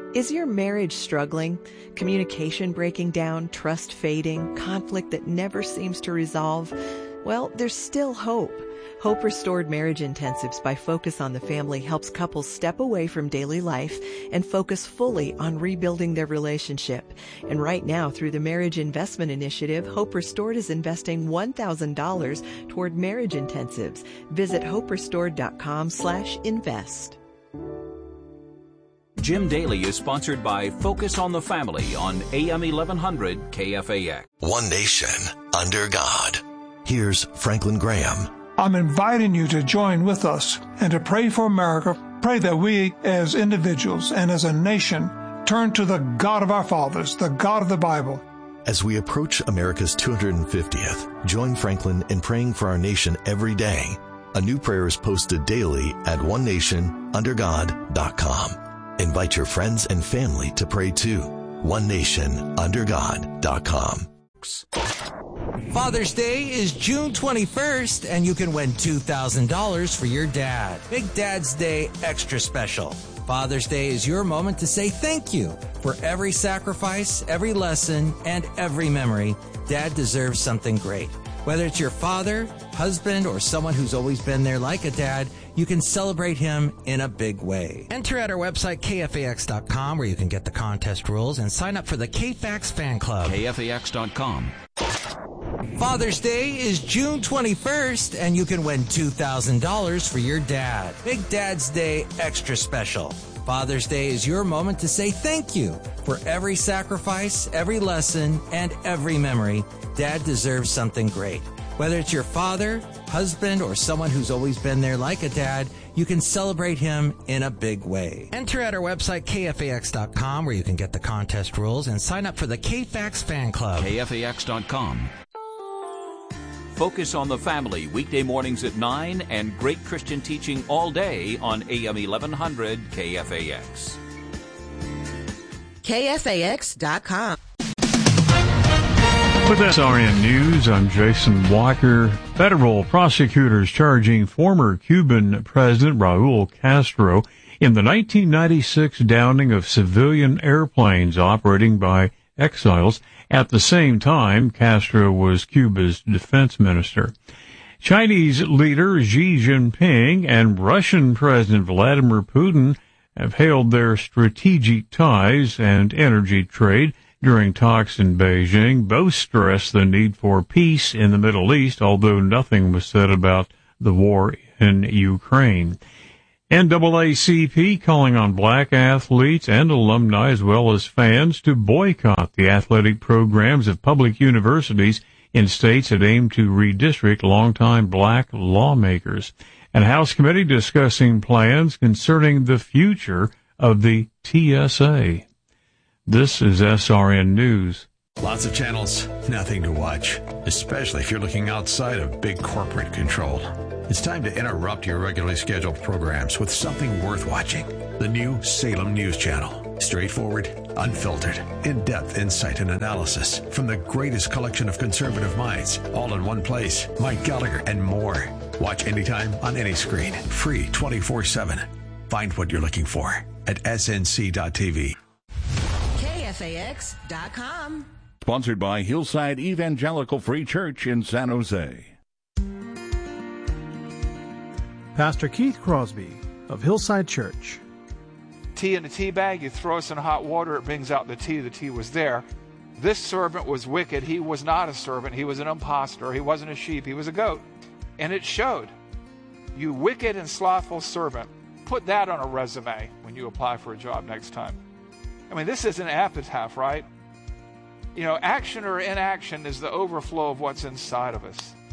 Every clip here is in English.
Is your marriage struggling? Communication breaking down, trust fading, conflict that never seems to resolve? Well, there's still hope. Hope Restored Marriage Intensives by Focus on the Family helps couples step away from daily life and focus fully on rebuilding their relationship. And right now, through the Marriage Investment Initiative, Hope Restored is investing $1,000 toward marriage intensives. Visit hoperestored.com/invest. Jim Daly is sponsored by Focus on the Family on AM 1100 KFAX. One nation under God. Here's Franklin Graham. I'm inviting you to join with us and to pray for America. Pray that we as individuals and as a nation turn to the God of our fathers, the God of the Bible. As we approach America's 250th, join Franklin in praying for our nation every day. A new prayer is posted daily at onenationundergod.com. Invite your friends and family to pray too. onenationundergod.com. Father's Day is June 21st, and you can win $2,000 for your dad. Make Dad's Day extra special. Father's Day is your moment to say thank you for every sacrifice, every lesson, and every memory. Dad deserves something great. Whether it's your father, husband, or someone who's always been there like a dad, you can celebrate him in a big way. Enter at our website, KFAX.com, where you can get the contest rules and sign up for the KFAX fan club. KFAX.com. Father's Day is June 21st, and you can win $2,000 for your dad. Make Dad's Day extra special. Father's Day is your moment to say thank you for every sacrifice, every lesson, and every memory. Dad deserves something great. Whether it's your father, husband, or someone who's always been there like a dad, you can celebrate him in a big way. Enter at our website, KFAX.com, where you can get the contest rules and sign up for the KFAX fan club. KFAX.com. Focus on the Family, weekday mornings at 9, and great Christian teaching all day on AM 1100 KFAX. KFAX.com. With SRN News, I'm Jason Walker. Federal prosecutors charging former Cuban President Raul Castro in the 1996 downing of civilian airplanes operating by exiles. At the same time, Castro was Cuba's defense minister. Chinese leader Xi Jinping and Russian President Vladimir Putin have hailed their strategic ties and energy trade during talks in Beijing. Both stressed the need for peace in the Middle East, although nothing was said about the war in Ukraine. NAACP calling on black athletes and alumni as well as fans to boycott the athletic programs of public universities in states that aim to redistrict longtime black lawmakers. And House committee discussing plans concerning the future of the TSA. This is SRN News. Lots of channels, nothing to watch, especially if you're looking outside of big corporate control. It's time to interrupt your regularly scheduled programs with something worth watching. The new Salem News Channel. Straightforward, unfiltered, in-depth insight and analysis from the greatest collection of conservative minds, all in one place. Mike Gallagher and more. Watch anytime on any screen. Free 24/7. Find what you're looking for at snc.tv. KFAX.com. Sponsored by Hillside Evangelical Free Church in San Jose. Pastor Keith Crosby of Hillside Church. Tea in a tea bag, you throw some hot water, it brings out the tea was there. This servant was wicked. He was not a servant. He was an impostor. He wasn't a sheep. He was a goat. And it showed. You wicked and slothful servant. Put that on a resume when you apply for a job next time. I mean, this is an epitaph, right? You know, action or inaction is the overflow of what's inside of us.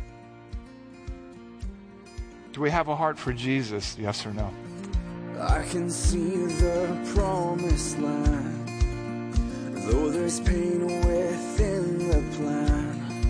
Do we have a heart for Jesus? Yes or no? I can see the promised land, though there's pain within the plan.